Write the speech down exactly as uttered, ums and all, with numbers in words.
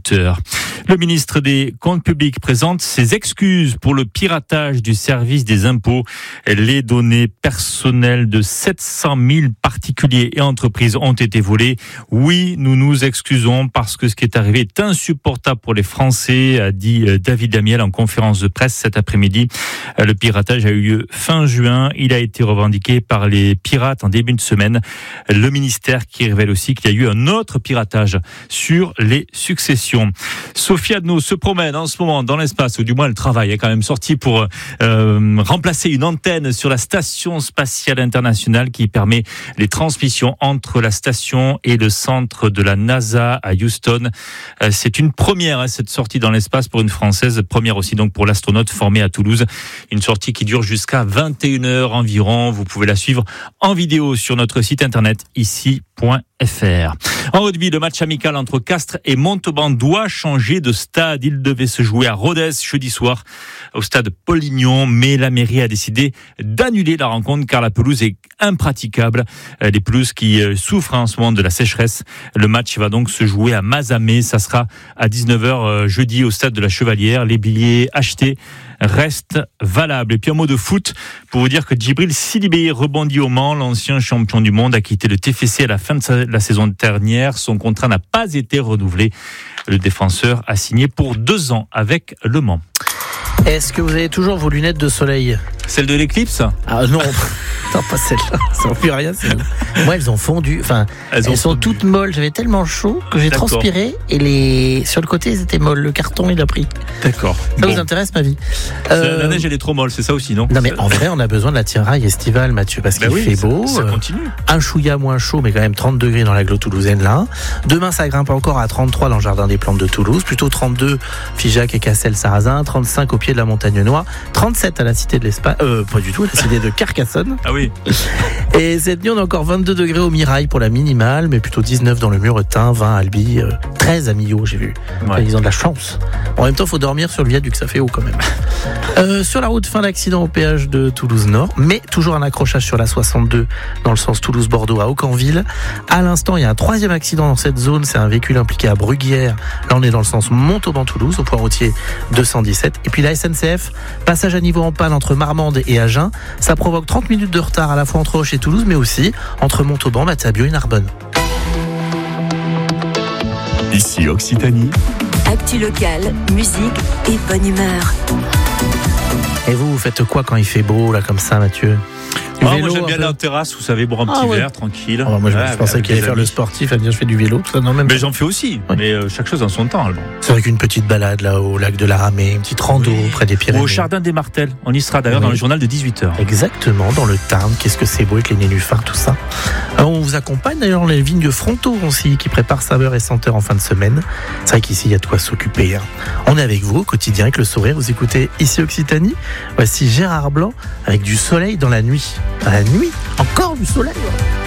dix-huit heures. Le ministre des Comptes publics présente ses excuses pour le piratage du service des impôts. Les données personnelles de sept cent mille particuliers et entreprises ont été volées. Oui, nous nous excusons parce que ce qui est arrivé est insupportable pour les Français, a dit David Damiel en conférence de presse cet après-midi. Le piratage a eu lieu fin juin. Il a été revendiqué par les pirates en début de semaine. Le ministère qui révèle aussi qu'il y a eu un autre piratage sur les successions. Sophie Adno se promène en ce moment dans l'espace, ou du moins elle travaille, elle est quand même sortie pour euh, remplacer une antenne sur la station spatiale internationale qui permet les transmissions entre la station et le centre de la NASA à Houston. Euh, c'est une première, hein, cette sortie dans l'espace pour une Française, première aussi donc pour l'astronaute formée à Toulouse. Une sortie qui dure jusqu'à vingt et une heures environ. Vous pouvez la suivre en vidéo sur notre site internet ici point f r. En rugby, le match amical entre Castres et Montauban doit changer de stade. Il devait se jouer à Rodez jeudi soir au stade Paul-Lignon, mais la mairie a décidé d'annuler la rencontre car la pelouse est impraticable. Les pelouses qui souffrent en ce moment de la sécheresse. Le match va donc se jouer à Mazamet. Ça sera à dix-neuf heures jeudi au stade de la Chevalière. Les billets achetés restent valables. Et puis un mot de foot pour vous dire que Djibril Sidibé rebondit au Mans. L'ancien champion du monde a quitté le T F C à la fin de la saison dernière. Son contrat n'a pas été renouvelé. Le défenseur a signé pour deux ans avec le Mans. Est-ce que vous avez toujours vos lunettes de soleil ? Celle de l'éclipse ? Ah non, non pas celle-là, ça ne fait rien celle-là. Moi elles ont fondu, enfin elles, elles sont fondu. Toutes molles, j'avais tellement chaud que j'ai D'accord. transpiré et les sur le côté elles étaient molles, le carton il a pris. D'accord. Ça bon. vous intéresse ma vie ? euh... La neige elle est trop molle, c'est ça aussi non ? Non mais en vrai on a besoin de la tiraille estivale Mathieu, parce ben qu'il oui, fait ça, beau. Ça continue. Un chouïa moins chaud mais quand même trente degrés dans l'agglo toulousaine là. Demain ça grimpe encore à trente-trois dans le jardin des plantes de Toulouse, plutôt trente-deux Figeac et Cassel-Sarrazin, trente-cinq au pied de la montagne Noire, trente-sept à la cité de l'Espagne, euh pas du tout, la cité de Carcassonne. Ah oui. Et cette nuit on a encore vingt-deux degrés au Mirail pour la minimale, mais plutôt dix-neuf dans le Muretin, vingt à Albi, euh, treize à Millau j'ai vu. Ouais. Ils ont de la chance. En même temps faut dormir sur le viaduc, ça fait haut quand même. Euh, sur la route, fin d'accident au péage de Toulouse-Nord, mais toujours un accrochage sur la soixante-deux dans le sens Toulouse-Bordeaux à Aucanville. À l'instant, il y a un troisième accident dans cette zone, c'est un véhicule impliqué à Bruguière. Là, on est dans le sens Montauban-Toulouse, au point routier deux cent dix-sept. Et puis la S N C F, passage à niveau en panne entre Marmande et Agen. Ça provoque trente minutes de retard à la fois entre Auch et Toulouse, mais aussi entre Montauban, Matabio et Narbonne. Ici Occitanie. Actu locale, musique et bonne humeur. Et vous, vous faites quoi quand il fait beau, là, comme ça, Mathieu ? Ah, vélo, moi j'aime bien la terrasse, vous savez, boire un petit ah, ouais. verre tranquille. Oh, moi je, ouais, je pensais qu'il allait faire amis. Le sportif, à dire je fais du vélo, tout ça. Non, même mais pas. J'en fais aussi, ouais. mais euh, chaque chose en son temps. Alban. C'est vrai qu'une petite balade là au lac de la Ramée, une petite rando oui. près des Pyrénées. Ou au Jardin des Martels, on y sera d'ailleurs oui. dans le journal de dix-huit heures. Exactement, dans le Tarn, qu'est-ce que c'est beau avec les nénuphars, tout ça. Alors, on vous accompagne d'ailleurs dans les vignes de Fronteau aussi, qui préparent saveurs et senteurs en fin de semaine. C'est vrai qu'ici il y a de quoi s'occuper. Hein. On est avec vous au quotidien avec le sourire, vous écoutez Ici Occitanie. Voici Gérard Blanc avec du soleil dans la nuit. Dans la nuit, encore du soleil.